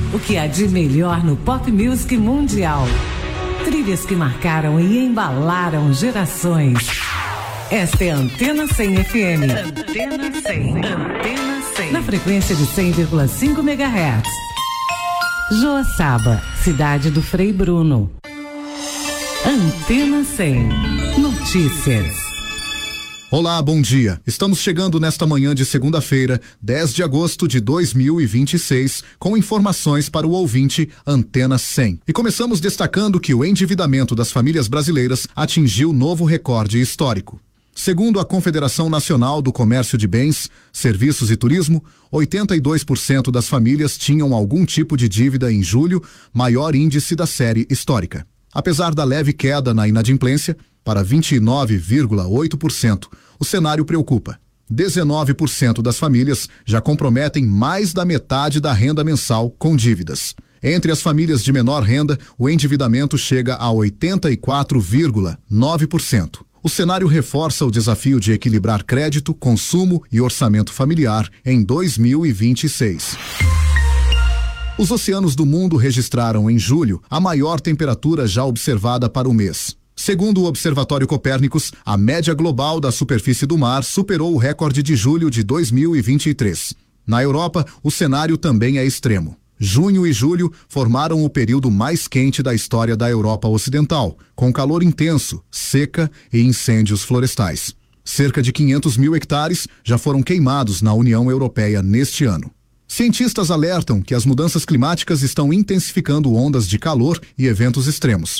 o que há de melhor no pop music mundial. Trilhas que marcaram e embalaram gerações. Esta é a Antena 100 FM. Antena 100. Antena 100. Na frequência de 100,5 MHz. Joaçaba, cidade do Frei Bruno. Antena 100. Notícias. Olá, bom dia. Estamos chegando nesta manhã de segunda-feira, 10 de agosto de 2026, com informações para o ouvinte Antena 100. E começamos destacando que o endividamento das famílias brasileiras atingiu novo recorde histórico. Segundo a Confederação Nacional do Comércio de Bens, Serviços e Turismo, 82% das famílias tinham algum tipo de dívida em julho, maior índice da série histórica. Apesar da leve queda na inadimplência, para 29,8%, o cenário preocupa. 19% das famílias já comprometem mais da metade da renda mensal com dívidas. Entre as famílias de menor renda, o endividamento chega a 84,9%. O cenário reforça o desafio de equilibrar crédito, consumo e orçamento familiar em 2026. Os oceanos do mundo registraram em julho a maior temperatura já observada para o mês. Segundo o Observatório Copérnicos, a média global da superfície do mar superou o recorde de julho de 2023. Na Europa, o cenário também é extremo. Junho e julho formaram o período mais quente da história da Europa Ocidental, com calor intenso, seca e incêndios florestais. Cerca de 500 mil hectares já foram queimados na União Europeia neste ano. Cientistas alertam que as mudanças climáticas estão intensificando ondas de calor e eventos extremos.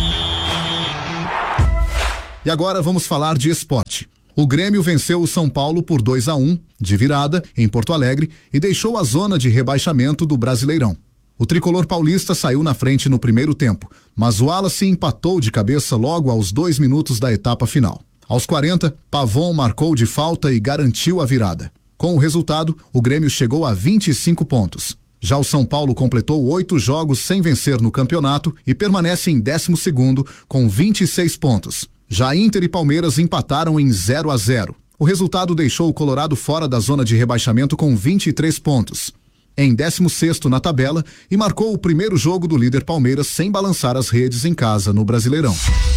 E agora vamos falar de esporte. O Grêmio venceu o São Paulo por 2-1, de virada, em Porto Alegre, e deixou a zona de rebaixamento do Brasileirão. O tricolor paulista saiu na frente no primeiro tempo, mas o Wallace empatou de cabeça logo aos 2 minutos da etapa final. Aos 40, Pavon marcou de falta e garantiu a virada. Com o resultado, o Grêmio chegou a 25 pontos. Já o São Paulo completou 8 jogos sem vencer no campeonato e permanece em 12º com 26 pontos. Já Inter e Palmeiras empataram em 0-0. O resultado deixou o Colorado fora da zona de rebaixamento com 23 pontos. Em 16º na tabela e marcou o primeiro jogo do líder Palmeiras sem balançar as redes em casa no Brasileirão.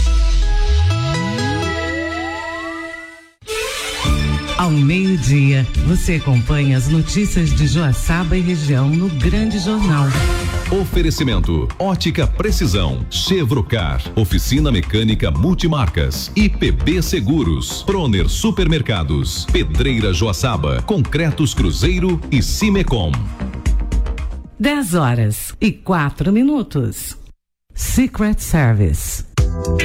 Ao meio-dia, você acompanha as notícias de Joaçaba e região no Grande Jornal. Oferecimento: Ótica Precisão, Chevrocar, Oficina Mecânica Multimarcas, IPB Seguros, Proner Supermercados, Pedreira Joaçaba, Concretos Cruzeiro e Cimecom. 10 horas e 4 minutos. Secret Service.